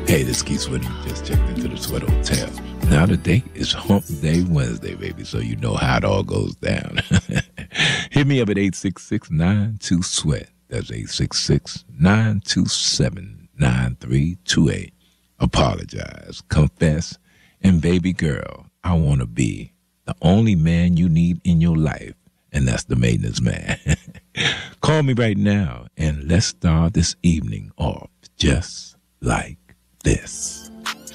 Hey, this Keith Sweat. You just checked into the Sweat Hotel. Now the date is Hump Day Wednesday, baby, so you know how it all goes down. Hit me up at 866-92-SWEAT. That's 866-927-9328. Apologize, confess, and baby girl, I want to be the only man you need in your life, and that's the maintenance man. Call me right now, and let's start this evening off just like this.